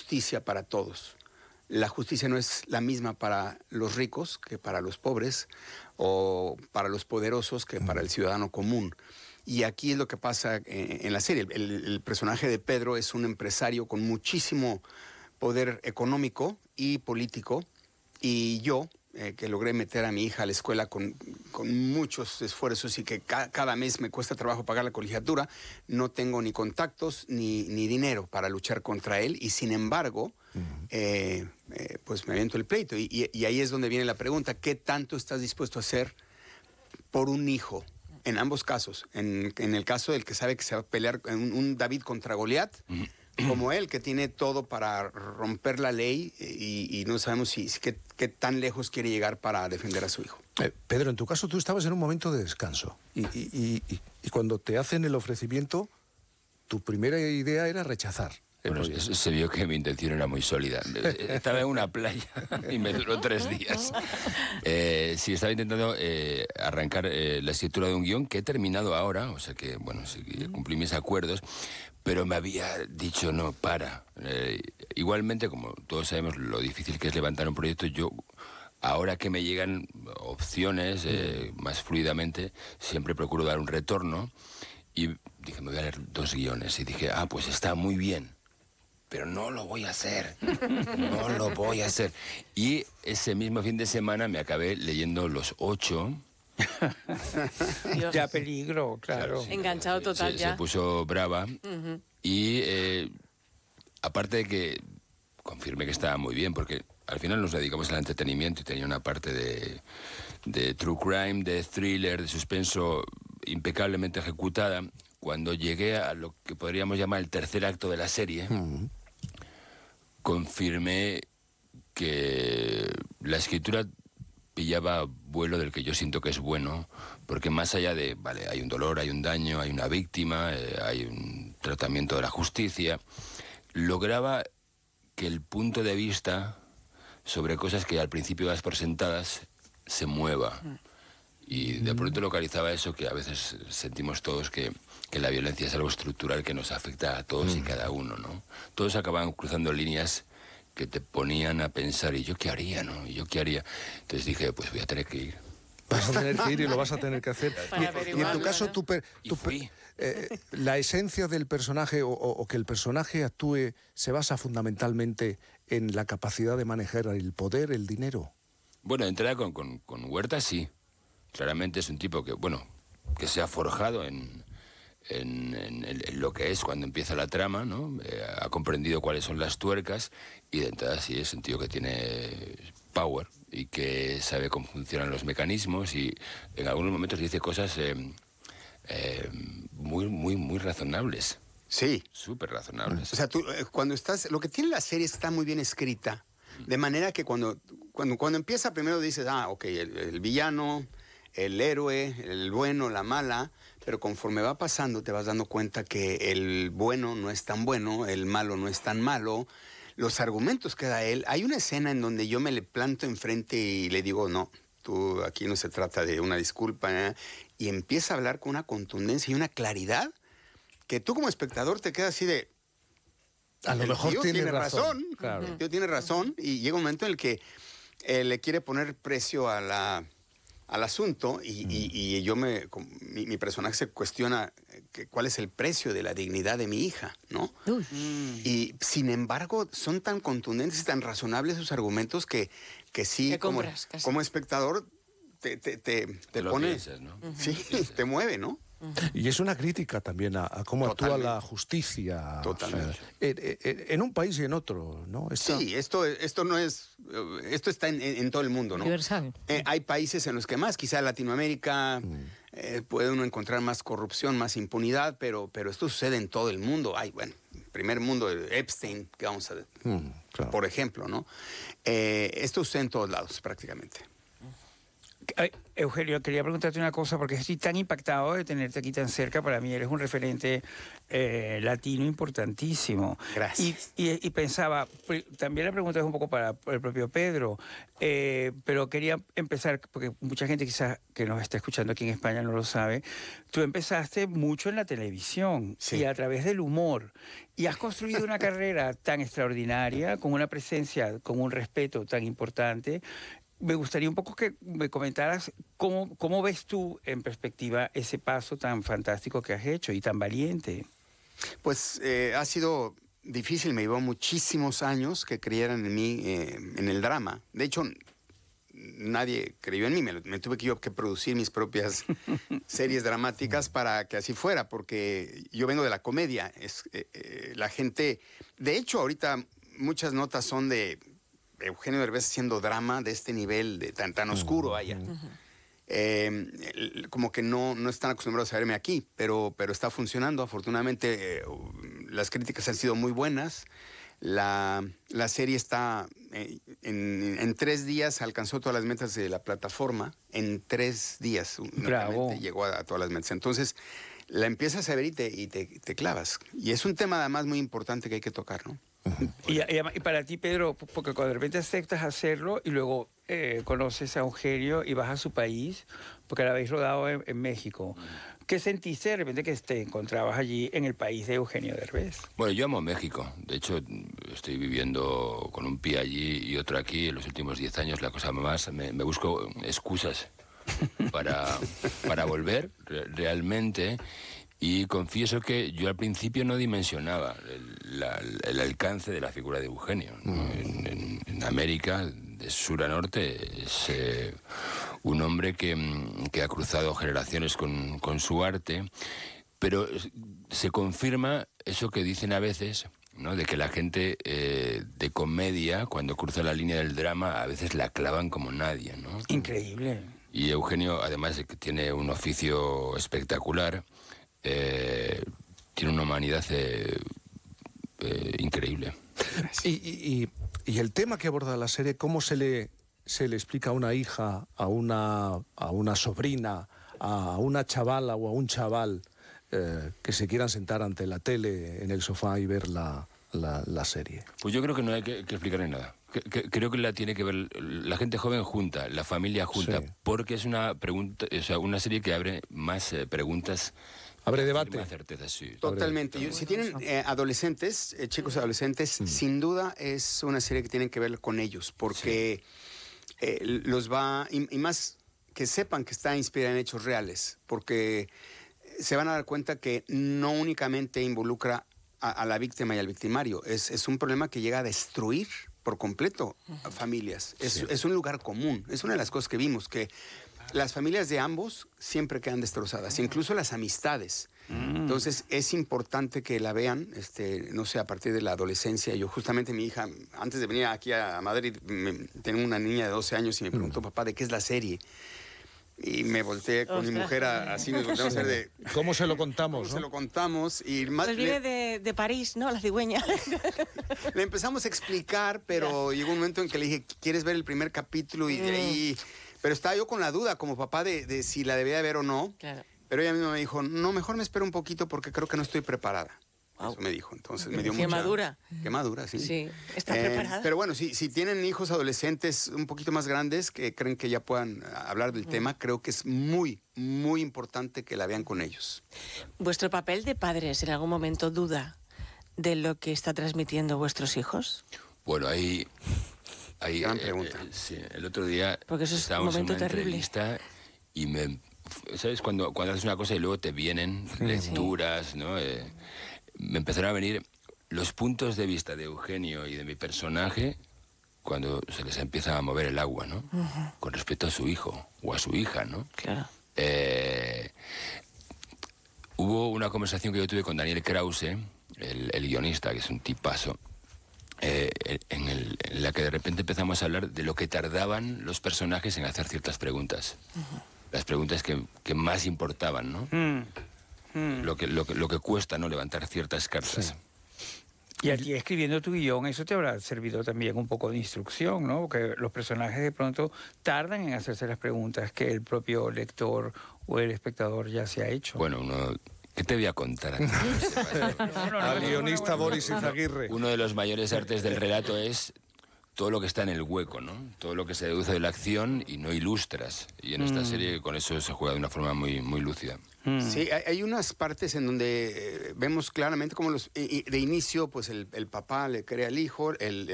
justicia para todos. La justicia no es la misma para los ricos que para los pobres, o para los poderosos que para el ciudadano común. Y aquí es lo que pasa en la serie. El personaje de Pedro es un empresario con muchísimo poder económico y político, y yo, que logré meter a mi hija a la escuela con muchos esfuerzos y que cada mes me cuesta trabajo pagar la colegiatura, no tengo ni contactos ni dinero para luchar contra él, y sin embargo, pues me aviento el pleito. Y ahí es donde viene la pregunta: ¿qué tanto estás dispuesto a hacer por un hijo? En ambos casos. En el caso del que sabe que se va a pelear un David contra Goliat, como él, que tiene todo para romper la ley, y no sabemos qué tan lejos quiere llegar para defender a su hijo. Pedro, en tu caso tú estabas en un momento de descanso y cuando te hacen el ofrecimiento, tu primera idea era rechazar. Bueno, se vio que mi intención era muy sólida. Estaba en una playa y me duró 3 días. Sí, estaba intentando arrancar la escritura de un guión que he terminado ahora, o sea que, bueno, sí, cumplí mis acuerdos, pero me había dicho, no, para. Igualmente, como todos sabemos lo difícil que es levantar un proyecto, yo, ahora que me llegan opciones más fluidamente, siempre procuro dar un retorno, y dije, me voy a leer 2 guiones, y dije, pues está muy bien, pero no lo voy a hacer, no lo voy a hacer. Y ese mismo fin de semana me acabé leyendo los 8. Ya peligro, claro. Sí, enganchado total ya. Se puso brava. Y aparte de que confirmé que estaba muy bien, porque al final nos dedicamos al entretenimiento y tenía una parte de true crime, de thriller, de suspenso impecablemente ejecutada. Cuando llegué a lo que podríamos llamar el tercer acto de la serie, confirmé que la escritura pillaba vuelo del que yo siento que es bueno, porque más allá de, vale, hay un dolor, hay un daño, hay una víctima, hay un tratamiento de la justicia, lograba que el punto de vista sobre cosas que al principio das por sentadas se mueva. Y de pronto localizaba eso que a veces sentimos todos, que la violencia es algo estructural que nos afecta a todos y cada uno, ¿no? Todos acababan cruzando líneas que te ponían a pensar, ¿y yo qué haría, no? ¿Y yo qué haría? Entonces dije, pues voy a tener que ir. Vas a tener que ir y lo vas a tener que hacer. Y en tu caso, fui. la esencia del personaje o que el personaje actúe se basa fundamentalmente en la capacidad de manejar el poder, el dinero. Bueno, de entrada con Huerta sí. Claramente es un tipo que, bueno, que se ha forjado en lo que es cuando empieza la trama, ¿no? Ha comprendido cuáles son las tuercas, y de entrada sí es un tío que tiene power y que sabe cómo funcionan los mecanismos, y en algunos momentos dice cosas muy razonables. Sí. Súper razonables. O sea, tú, cuando estás... Lo que tiene la serie está muy bien escrita, de manera que cuando empieza primero dices, ok, el villano, el héroe, el bueno, la mala, pero conforme va pasando te vas dando cuenta que el bueno no es tan bueno, el malo no es tan malo, los argumentos que da él. Hay una escena en donde yo me le planto enfrente y le digo, no, tú, aquí no se trata de una disculpa, y empieza a hablar con una contundencia y una claridad que tú como espectador te quedas así de... A lo mejor tiene razón. Claro. El tío tiene razón, y llega un momento en el que le quiere poner precio al asunto, y mi personaje se cuestiona cuál es el precio de la dignidad de mi hija, ¿no? Y sin embargo son tan contundentes y tan razonables sus argumentos que sí, como espectador te pone, piensas, ¿no? Sí, te mueve, ¿no? Y es una crítica también a cómo actúa la justicia. Totalmente. En un país y en otro, ¿no? Sí, esto no es... Esto está en todo el mundo, ¿no? Universal. Hay países en los que más, quizá Latinoamérica, puede uno encontrar más corrupción, más impunidad, pero esto sucede en todo el mundo. Bueno, primer mundo, Epstein, que vamos a ver, claro. por ejemplo, ¿no? Esto sucede en todos lados, prácticamente. Ay, Eugenio, quería preguntarte una cosa, porque estoy tan impactado de tenerte aquí tan cerca. Para mí eres un referente latino importantísimo. Gracias. Y pensaba, también la pregunta es un poco para el propio Pedro, pero quería empezar, porque mucha gente quizás que nos está escuchando aquí en España no lo sabe. Tú empezaste mucho en la televisión Sí. y a través del humor. Y has construido una carrera tan extraordinaria, con una presencia, con un respeto tan importante. Me gustaría un poco que me comentaras cómo ves tú en perspectiva ese paso tan fantástico que has hecho y tan valiente. Pues ha sido difícil, me llevó muchísimos años que creyeran en mí en el drama. De hecho, nadie creyó en mí, me tuve que yo que producir mis propias series dramáticas para que así fuera, porque yo vengo de la comedia. La gente, de hecho, ahorita muchas notas son de Eugenio Derbez haciendo drama de este nivel, de tan oscuro, vaya. Como que no están acostumbrados a verme aquí, pero está funcionando. Afortunadamente, las críticas han sido muy buenas. La serie está en 3 días, alcanzó todas las metas de la plataforma. En 3 días, Bravo. llegó a todas las metas. Entonces, la empiezas a ver y te clavas. Y es un tema además muy importante que hay que tocar, ¿no? Y para ti, Pedro, porque cuando de repente aceptas hacerlo y luego conoces a Eugenio y vas a su país, porque la habéis rodado en México, ¿qué sentiste de repente que te encontrabas allí en el país de Eugenio Derbez? Bueno, yo amo México. De hecho, estoy viviendo con un pie allí y otro aquí. En los últimos 10 años, la cosa más, me busco excusas para volver realmente. Y confieso que yo al principio no dimensionaba el alcance de la figura de Eugenio, ¿no? En América, de sur a norte, es un hombre que ha cruzado generaciones con su arte, pero se confirma eso que dicen a veces, ¿no? De que la gente de comedia, cuando cruza la línea del drama, a veces la clavan como nadie, ¿no? Increíble. Y Eugenio, además de que tiene un oficio espectacular, tiene una humanidad increíble. Y el tema que aborda la serie, ¿cómo se le explica a una hija, a una sobrina, a una chavala o a un chaval que se quieran sentar ante la tele en el sofá y ver la serie? Pues yo creo que no hay que explicarle nada. Creo que la tiene que ver la gente joven junta, la familia junta, Sí. porque es una pregunta, o sea, una serie que abre más preguntas. Abre debate. Más certeza, sí. Totalmente. Si tienen adolescentes, chicos adolescentes, sin duda es una serie que tienen que ver con ellos, porque los va, y más que sepan que está inspirada en hechos reales, porque se van a dar cuenta que no únicamente involucra a la víctima y al victimario, es un problema que llega a destruir por completo a familias. Es un lugar común, es una de las cosas que vimos, que las familias de ambos siempre quedan destrozadas, incluso las amistades. Entonces es importante que la vean, no sé, a partir de la adolescencia. Yo justamente, mi hija, antes de venir aquí a Madrid, tengo una niña de 12 años y me preguntó, papá, ¿de qué es la serie? Y me volteé con mi mujer, así nos volteamos a hacer de... ¿Cómo se lo contamos? ¿Cómo ¿no? se lo contamos? Y más, Pues viene de París, ¿no? La cigüeña. le empezamos a explicar, pero llegó un momento en que le dije, ¿quieres ver el primer capítulo? Y de ahí... Pero estaba yo con la duda como papá de si la debía ver o no. Claro. Pero ella misma me dijo, no, mejor me espero un poquito porque creo que no estoy preparada. Wow. Eso me dijo. Entonces me dio Qué mucha... madura. Qué madura, sí. Sí, está preparada. Pero bueno, si tienen hijos adolescentes un poquito más grandes que creen que ya puedan hablar del tema, creo que es muy, muy importante que la vean con ellos. ¿Vuestro papel de padres en algún momento duda de lo que está transmitiendo vuestros hijos? Bueno, ahí Gran pregunta. sí, el otro día Porque eso es un estábamos en momento una terrible. entrevista y ¿sabes? Cuando haces una cosa y luego te vienen lecturas, ¿no? Me empezaron a venir los puntos de vista de Eugenio y de mi personaje cuando se les empieza a mover el agua, ¿no? Con respecto a su hijo o a su hija, ¿no? Claro. Hubo una conversación que yo tuve con Daniel Krause, el guionista, que es un tipazo, en la que de repente empezamos a hablar de lo que tardaban los personajes en hacer ciertas preguntas. Las preguntas que más importaban, ¿no? Lo que cuesta, ¿no? Levantar ciertas cartas. Y a ti escribiendo tu guión, eso te habrá servido también un poco de instrucción, ¿no? Porque los personajes de pronto tardan en hacerse las preguntas que el propio lector o el espectador ya se ha hecho. Bueno, ¿qué te voy a contar? A ti? Al guionista Boris Izaguirre. Uno de los mayores artes del relato es todo lo que está en el hueco, ¿no? Todo lo que se deduce de la acción y no ilustras. Y en esta serie con eso se juega de una forma muy, muy lúcida. Sí, hay unas partes en donde vemos claramente cómo de inicio, pues el papá le crea al hijo, el